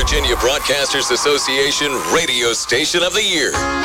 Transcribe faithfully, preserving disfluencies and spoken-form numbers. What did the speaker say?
Virginia Broadcasters Association Radio Station of the Year.